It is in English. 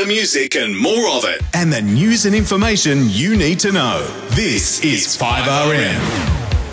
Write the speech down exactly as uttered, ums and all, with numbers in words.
better music and more of it. And the news and information you need to know. This is five R M.